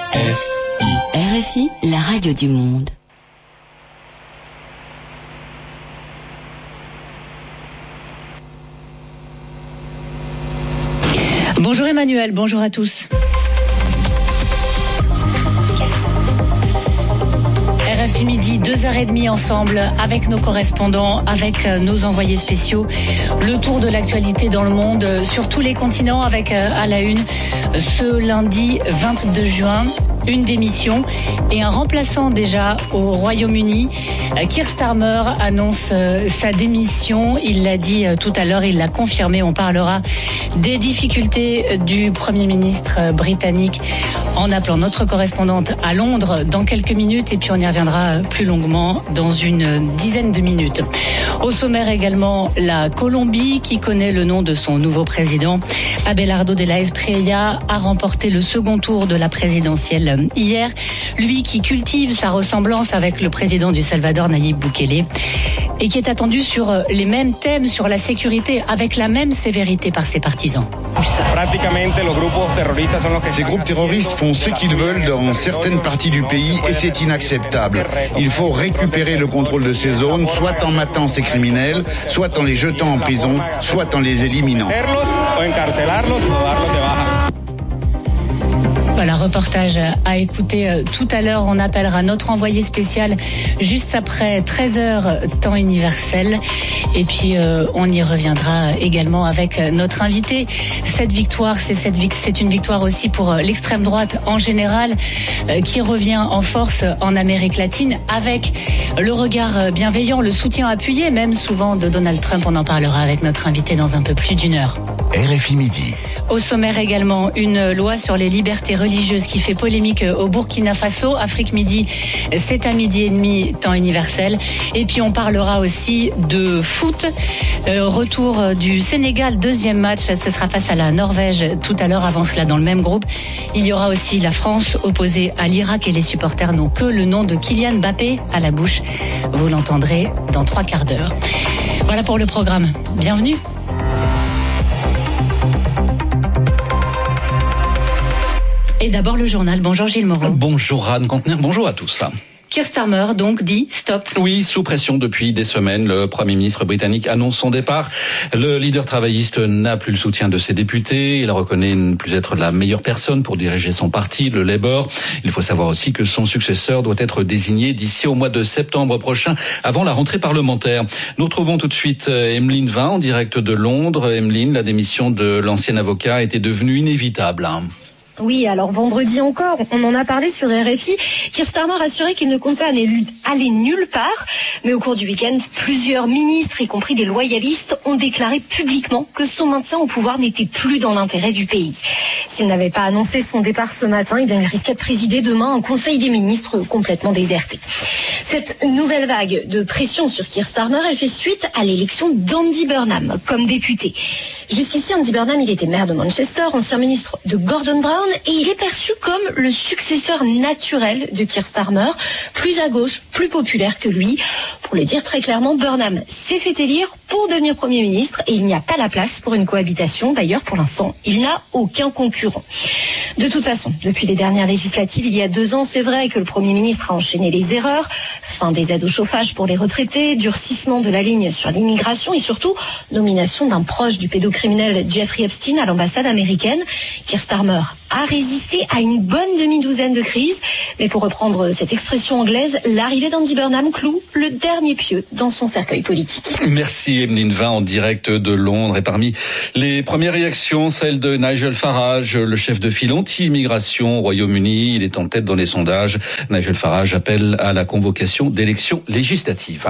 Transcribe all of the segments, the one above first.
RFI, la radio du monde. Bonjour Emmanuel, bonjour à tous. RFI Midi, 2h30 ensemble avec nos correspondants, avec nos envoyés spéciaux. Le tour de l'actualité dans le monde, sur tous les continents, avec à la une ce lundi 22 juin. Une démission et un remplaçant déjà au Royaume-Uni. Keir Starmer annonce sa démission. Il l'a dit tout à l'heure, il l'a confirmé. On parlera des difficultés du Premier ministre britannique en appelant notre correspondante à Londres dans quelques minutes. Et puis on y reviendra plus longuement dans une dizaine de minutes. Au sommaire également, la Colombie qui connaît le nom de son nouveau président. Abelardo de la Espriella a remporté le second tour de la présidentielle hier. Lui qui cultive sa ressemblance avec le président du Salvador, Nayib Bukele, et qui est attendu sur les mêmes thèmes, sur la sécurité, avec la même sévérité par ses partisans. Ces groupes terroristes font ce qu'ils veulent dans certaines parties du pays et c'est inacceptable. Il faut récupérer le contrôle de ces zones, soit en matant ces criminels, soit en les jetant en prison, soit en les éliminant. Voilà, reportage à écouter tout à l'heure. On appellera notre envoyé spécial juste après 13h temps universel. Et puis on y reviendra également avec notre invité. Cette victoire, c'est une victoire aussi pour l'extrême droite en général, qui revient en force en Amérique latine avec le regard bienveillant, le soutien appuyé même souvent de Donald Trump. On en parlera avec notre invité dans un peu plus d'une heure. RFI Midi. Au sommaire également, une loi sur les libertés religieuses qui fait polémique au Burkina Faso. Afrique Midi, c'est à 12h30, temps universel. Et puis on parlera aussi de foot. Retour du Sénégal, deuxième match, ce sera face à la Norvège tout à l'heure. Avant cela, dans le même groupe, il y aura aussi la France opposée à l'Irak et les supporters n'ont que le nom de Kylian Mbappé à la bouche. Vous l'entendrez dans 3 quarts d'heure. Voilà pour le programme. Bienvenue. Et d'abord le journal. Bonjour Gilles Moreau. Bonjour Anne Contenir, bonjour à tous. Keir Starmer donc dit stop. Oui, sous pression depuis des semaines, le Premier ministre britannique annonce son départ. Le leader travailliste n'a plus le soutien de ses députés. Il reconnaît ne plus être la meilleure personne pour diriger son parti, le Labour. Il faut savoir aussi que son successeur doit être désigné d'ici au mois de septembre prochain, avant la rentrée parlementaire. Nous retrouvons tout de suite Emeline Vin en direct de Londres. Emeline, la démission de l'ancien avocat était devenue inévitable. Oui, alors vendredi encore, on en a parlé sur RFI. Keir Starmer assurait qu'il ne comptait aller nulle part. Mais au cours du week-end, plusieurs ministres, y compris des loyalistes, ont déclaré publiquement que son maintien au pouvoir n'était plus dans l'intérêt du pays. S'il n'avait pas annoncé son départ ce matin, il risquait de présider demain un conseil des ministres complètement déserté. Cette nouvelle vague de pression sur Keir Starmer, elle fait suite à l'élection d'Andy Burnham comme député. Jusqu'ici, Andy Burnham, il était maire de Manchester, ancien ministre de Gordon Brown, et il est perçu comme le successeur naturel de Keir Starmer, plus à gauche, plus populaire que lui. Pour le dire très clairement, Burnham s'est fait élire pour devenir Premier ministre et il n'y a pas la place pour une cohabitation. D'ailleurs, pour l'instant, il n'a aucun concurrent. De toute façon, depuis les dernières législatives, il y a 2 ans, c'est vrai que le Premier ministre a enchaîné les erreurs. Fin des aides au chauffage pour les retraités, durcissement de la ligne sur l'immigration et surtout nomination d'un proche du pédocriminel Jeffrey Epstein à l'ambassade américaine. Keir Starmer a résisté à une bonne demi-douzaine de crises. Mais pour reprendre cette expression anglaise, l'arrivée d'Andy Burnham cloue le dernier pieu dans son cercueil politique. Merci Emeline Vin en direct de Londres. Et parmi les premières réactions, celle de Nigel Farage, le chef de file anti-immigration au Royaume-Uni. Il est en tête dans les sondages. Nigel Farage appelle à la convocation d'élections législatives.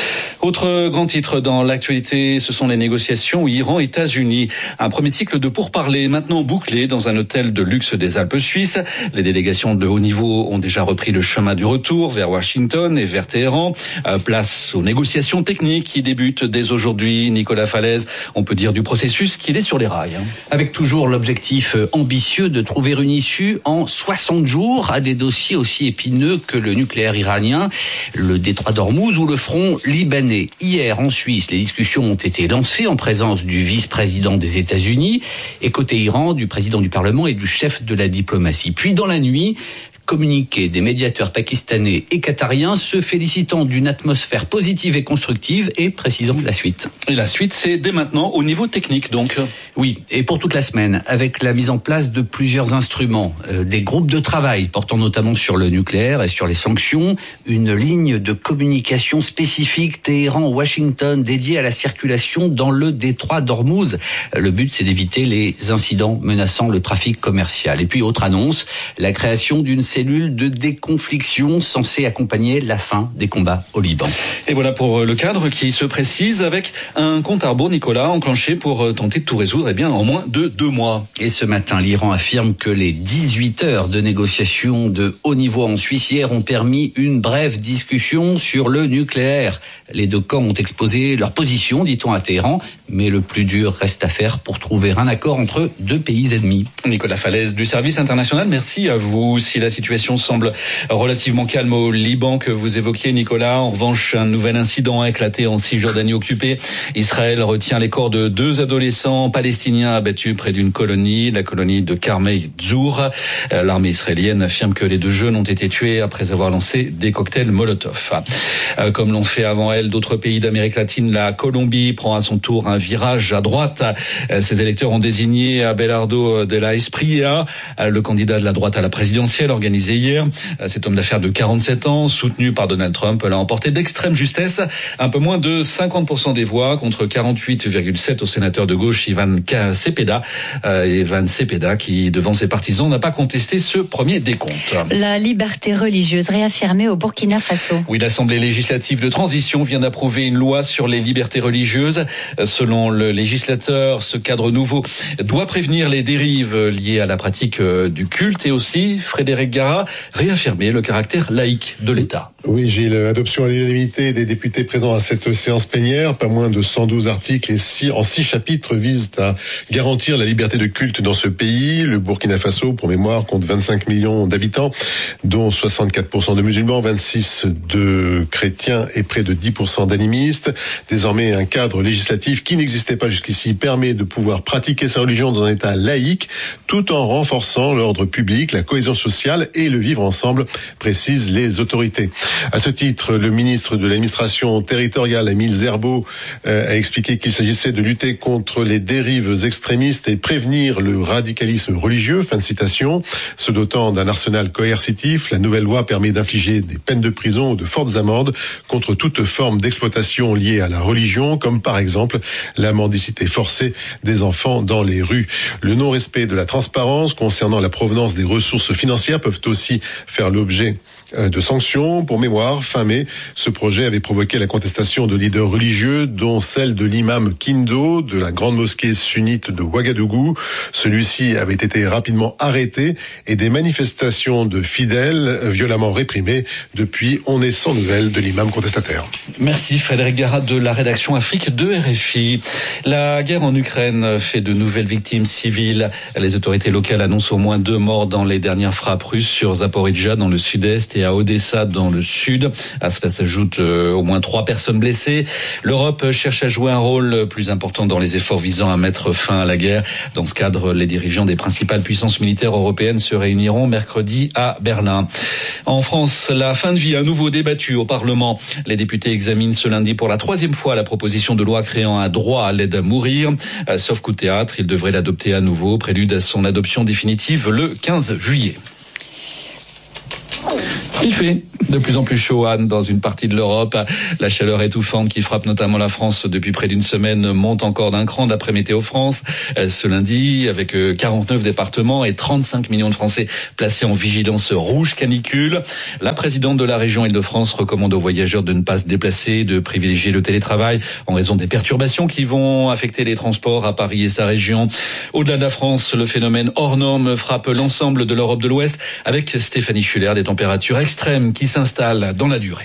Autre grand titre dans l'actualité, ce sont les négociations Iran-États-Unis. Un premier cycle de pourparlers maintenant bouclé dans un hôtel de luxe des Alpes suisses. Les délégations de haut niveau ont déjà repris le chemin du retour vers Washington et vers Téhéran. Place aux négociations techniques qui débutent dès aujourd'hui. Nicolas Falaise, on peut dire du processus qu'il est sur les rails. Avec toujours l'objectif ambitieux de trouver une issue en 60 jours à des dossiers aussi épineux que le nucléaire iranien, le détroit d'Ormuz ou le front libanais. Hier, en Suisse, les discussions ont été lancées en présence du vice-président des États-Unis et côté Iran, du président du Parlement et du chef de la diplomatie. Puis dans la nuit, communiqué des médiateurs pakistanais et qatariens se félicitant d'une atmosphère positive et constructive et précisant la suite. Et la suite, c'est dès maintenant au niveau technique, donc. Oui, et pour toute la semaine, avec la mise en place de plusieurs instruments, des groupes de travail portant notamment sur le nucléaire et sur les sanctions, une ligne de communication spécifique Téhéran-Washington dédiée à la circulation dans le détroit d'Ormuz. Le but, c'est d'éviter les incidents menaçant le trafic commercial. Et puis, autre annonce, la création d'une cellule de déconfliction censée accompagner la fin des combats au Liban. Et voilà pour le cadre qui se précise avec un compte à rebours, Nicolas, enclenché pour tenter de tout résoudre en moins de 2 mois. Et ce matin, l'Iran affirme que les 18 heures de négociations de haut niveau en Suisse hier ont permis une brève discussion sur le nucléaire. Les deux camps ont exposé leur position, dit-on à Téhéran, mais le plus dur reste à faire pour trouver un accord entre deux pays ennemis. Nicolas Falaise du Service International, merci à vous. Si la situation semble relativement calme au Liban que vous évoquiez, Nicolas, en revanche, un nouvel incident a éclaté en Cisjordanie occupée. Israël retient les corps de 2 adolescents palestiniens abattus près d'une colonie, la colonie de Karmei Dzour. L'armée israélienne affirme que les 2 jeunes ont été tués après avoir lancé des cocktails Molotov. Comme l'ont fait avant elle d'autres pays d'Amérique latine, la Colombie prend à son tour un virage à droite. Ses électeurs ont désigné Abelardo de la Espriella, le candidat de la droite à la présidentielle organisée hier. Cet homme d'affaires de 47 ans, soutenu par Donald Trump, l'a emporté d'extrême justesse, un peu moins de 50% des voix contre 48,7 au sénateur de gauche Ivan Cepeda qui, devant ses partisans, n'a pas contesté ce premier décompte. La liberté religieuse réaffirmée au Burkina Faso. Oui, l'Assemblée législative de transition vient d'approuver une loi sur les libertés religieuses. Selon le législateur, ce cadre nouveau doit prévenir les dérives liées à la pratique du culte et aussi, Frédéric Gara, réaffirmer le caractère laïque de l'État. Oui, Gilles, adoption à l'unanimité des députés présents à cette séance plénière. Pas moins de 112 articles et en 6 chapitres visent à garantir la liberté de culte dans ce pays. Le Burkina Faso, pour mémoire, compte 25 millions d'habitants, dont 64% de musulmans, 26% de chrétiens et près de 10% d'animistes. Désormais, un cadre législatif qui n'existait pas jusqu'ici permet de pouvoir pratiquer sa religion dans un État laïque, tout en renforçant l'ordre public, la cohésion sociale et le vivre ensemble, précisent les autorités. À ce titre, le ministre de l'administration territoriale, Émile Zerbo, a expliqué qu'il s'agissait de lutter contre les dérives extrémistes et prévenir le radicalisme religieux, fin de citation. Se dotant d'un arsenal coercitif, la nouvelle loi permet d'infliger des peines de prison ou de fortes amendes contre toute forme d'exploitation liée à la religion, comme par exemple la mendicité forcée des enfants dans les rues. Le non-respect de la transparence concernant la provenance des ressources financières peuvent aussi faire l'objet de sanctions. Pour mémoire, fin mai, ce projet avait provoqué la contestation de leaders religieux, dont celle de l'imam Kindo de la grande mosquée sunnite de Ouagadougou. Celui-ci avait été rapidement arrêté et des manifestations de fidèles violemment réprimées. Depuis, on est sans nouvelles de l'imam contestataire. Merci Frédéric Gara de la rédaction Afrique de RFI. La guerre en Ukraine fait de nouvelles victimes civiles. Les autorités locales annoncent au moins 2 morts dans les dernières frappes russes sur Zaporijjia dans le sud-est et à Odessa dans le sud. À cela s'ajoutent au moins 3 personnes blessées. L'Europe cherche à jouer un rôle plus important dans les efforts visant à mettre fin à la guerre. Dans ce cadre, les dirigeants des principales puissances militaires européennes se réuniront mercredi à Berlin. En France, la fin de vie à nouveau débattue au Parlement. Les députés examinent ce lundi pour la 3e fois la proposition de loi créant un droit à l'aide à mourir. Sauf coup de théâtre, ils devraient l'adopter à nouveau, prélude à son adoption définitive le 15 juillet. Il fait de plus en plus chaud, Anne, dans une partie de l'Europe. La chaleur étouffante qui frappe notamment la France depuis près d'une semaine monte encore d'un cran d'après Météo France. Ce lundi, avec 49 départements et 35 millions de Français placés en vigilance rouge canicule. La présidente de la région Île-de-France recommande aux voyageurs de ne pas se déplacer, de privilégier le télétravail en raison des perturbations qui vont affecter les transports à Paris et sa région. Au-delà de la France, le phénomène hors norme frappe l'ensemble de l'Europe de l'Ouest avec Stéphanie Schuller, des températures extrêmes qui s'installent dans la durée.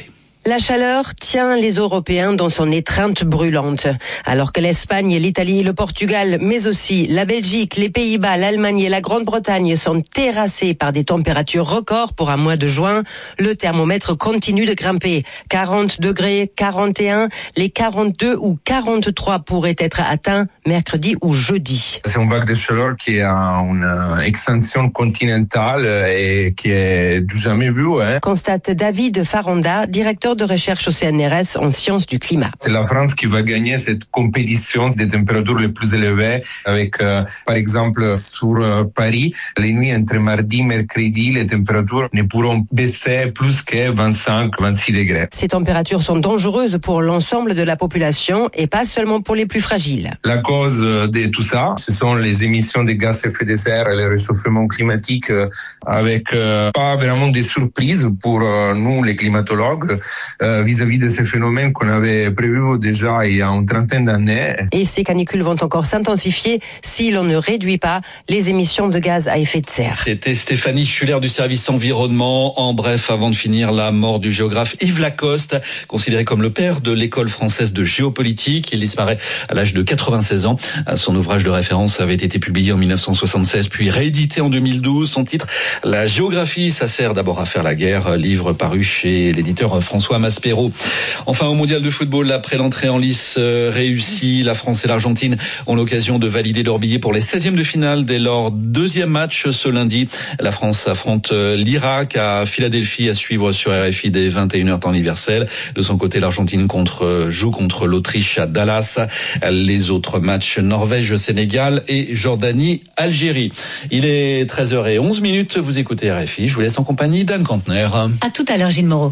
La chaleur tient les Européens dans son étreinte brûlante. Alors que l'Espagne, l'Italie, le Portugal, mais aussi la Belgique, les Pays-Bas, l'Allemagne et la Grande-Bretagne sont terrassés par des températures records pour un mois de juin, le thermomètre continue de grimper. 40 degrés, 41, les 42 ou 43 pourraient être atteints mercredi ou jeudi. C'est une vague de chaleur qui a une extension continentale et qui est du jamais vue. Constate David Faranda, directeur de recherche au CNRS en sciences du climat. C'est la France qui va gagner cette compétition des températures les plus élevées avec, par exemple, sur Paris, les nuits entre mardi et mercredi, les températures ne pourront baisser plus que 25-26 degrés. Ces températures sont dangereuses pour l'ensemble de la population et pas seulement pour les plus fragiles. La cause de tout ça, ce sont les émissions de gaz à effet de serre et le réchauffement climatique avec pas vraiment des surprises pour nous, les climatologues, vis-à-vis de ces phénomènes qu'on avait prévus déjà il y a une trentaine d'années. Et ces canicules vont encore s'intensifier si l'on ne réduit pas les émissions de gaz à effet de serre. C'était Stéphanie Schuller du service environnement. En bref, avant de finir, la mort du géographe Yves Lacoste, considéré comme le père de l'école française de géopolitique. Il disparaît à l'âge de 96 ans. Son ouvrage de référence avait été publié en 1976, puis réédité en 2012. Son titre, La géographie, ça sert d'abord à faire la guerre, livre paru chez l'éditeur François Maspero. Enfin, au mondial de football, après l'entrée en lice réussie, la France et l'Argentine ont l'occasion de valider leur billet pour les 16e de finale dès leur deuxième match ce lundi. La France affronte l'Irak à Philadelphie, à suivre sur RFI dès 21h temps universel. De son côté, l'Argentine joue contre l'Autriche à Dallas. Les autres matchs, Norvège, Sénégal et Jordanie, Algérie. Il est 13h11. Vous écoutez RFI. Je vous laisse en compagnie d'Anne Kantner. À tout à l'heure, Gilles Moreau.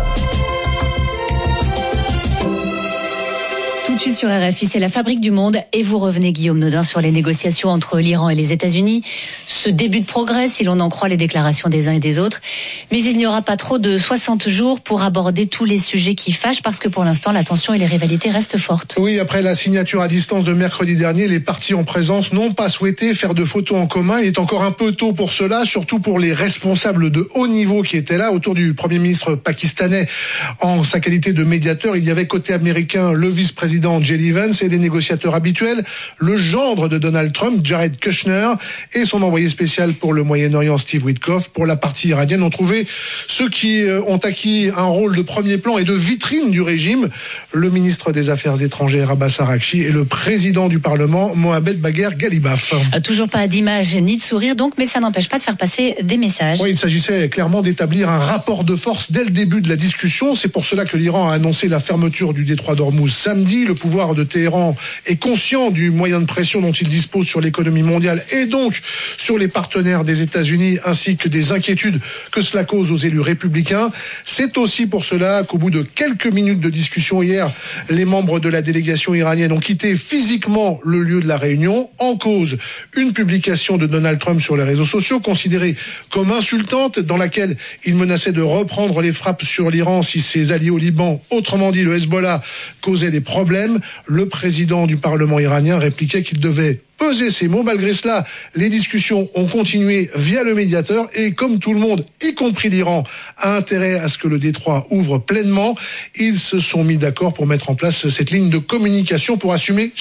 Tout de suite sur RFI, c'est la fabrique du monde et vous revenez, Guillaume Nodin, sur les négociations entre l'Iran et les États-Unis. Ce début de progrès, si l'on en croit les déclarations des uns et des autres. Mais il n'y aura pas trop de 60 jours pour aborder tous les sujets qui fâchent parce que pour l'instant, la tension et les rivalités restent fortes. Oui, après la signature à distance de mercredi dernier, les parties en présence n'ont pas souhaité faire de photos en commun. Il est encore un peu tôt pour cela, surtout pour les responsables de haut niveau qui étaient là. Autour du Premier ministre pakistanais, en sa qualité de médiateur, il y avait côté américain le vice-président J.D. Vance et des négociateurs habituels, le gendre de Donald Trump, Jared Kushner, et son envoyé spécial pour le Moyen-Orient, Steve Witkoff. Pour la partie iranienne, on trouvait ceux qui ont acquis un rôle de premier plan et de vitrine du régime, le ministre des Affaires étrangères Abbas Araghchi et le président du Parlement Mohamed Bagher Ghalibaf. Toujours pas d'image ni de sourire donc, mais ça n'empêche pas de faire passer des messages. Oui, il s'agissait clairement d'établir un rapport de force dès le début de la discussion. C'est pour cela que l'Iran a annoncé la fermeture du détroit d'Ormuz samedi. Le pouvoir de Téhéran est conscient du moyen de pression dont il dispose sur l'économie mondiale et donc sur les partenaires des États-Unis, ainsi que des inquiétudes que cela cause aux élus républicains. C'est aussi pour cela qu'au bout de quelques minutes de discussion hier, les membres de la délégation iranienne ont quitté physiquement le lieu de la réunion. En cause, une publication de Donald Trump sur les réseaux sociaux considérée comme insultante, dans laquelle il menaçait de reprendre les frappes sur l'Iran si ses alliés au Liban, autrement dit le Hezbollah, causaient des problèmes. Le président du Parlement iranien répliquait qu'il devait peser ses mots. Malgré cela, les discussions ont continué via le médiateur et comme tout le monde, y compris l'Iran, a intérêt à ce que le détroit ouvre pleinement, ils se sont mis d'accord pour mettre en place cette ligne de communication pour assurer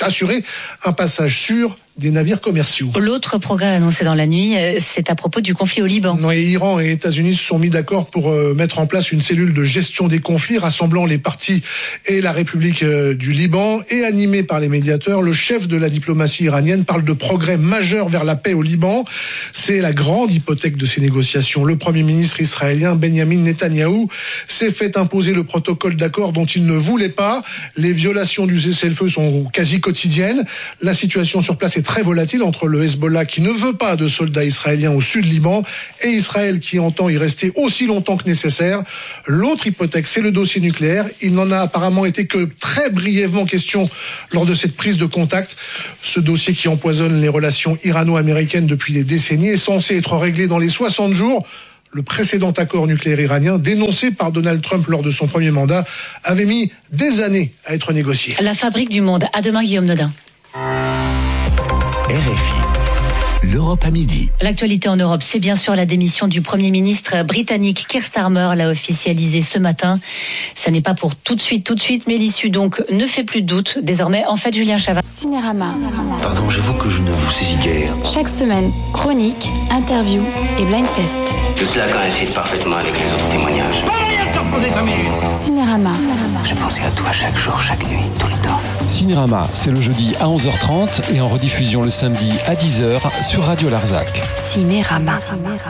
un passage sûr des navires commerciaux. L'autre progrès annoncé dans la nuit, c'est à propos du conflit au Liban. Non, et Iran et États-Unis se sont mis d'accord pour mettre en place une cellule de gestion des conflits rassemblant les partis et la République du Liban. Et animé par les médiateurs, le chef de la diplomatie iranienne parle de progrès majeurs vers la paix au Liban. C'est la grande hypothèque de ces négociations. Le Premier ministre israélien Benjamin Netanyahou s'est fait imposer le protocole d'accord dont il ne voulait pas. Les violations du cessez-le-feu sont quasi quotidiennes. La situation sur place est très volatile entre le Hezbollah qui ne veut pas de soldats israéliens au sud Liban et Israël qui entend y rester aussi longtemps que nécessaire. L'autre hypothèque, c'est le dossier nucléaire. Il n'en a apparemment été que très brièvement question lors de cette prise de contact. Ce dossier qui empoisonne les relations irano-américaines depuis des décennies est censé être réglé dans les 60 jours. Le précédent accord nucléaire iranien, dénoncé par Donald Trump lors de son premier mandat, avait mis des années à être négocié. La fabrique du monde. À demain, Guillaume Nodin. RFI. l'Europe à midi. L'actualité en Europe, c'est bien sûr la démission du Premier ministre britannique Keir Starmer, l'a officialisé ce matin. Ça n'est pas pour tout de suite, mais l'issue donc ne fait plus de doute. Désormais, en fait, Julien Chavat. Cinérama. Pardon, j'avoue que je ne vous saisis guère. Chaque semaine, chronique, interview et blind test. Tout cela coïncide parfaitement avec les autres témoignages. Pas moyen de te reposer 5 minutes. Cinérama. Je pensais à toi chaque jour, chaque nuit, tout le temps. Cinérama, c'est le jeudi à 11h30 et en rediffusion le samedi à 10h sur Radio Larzac. Cinérama.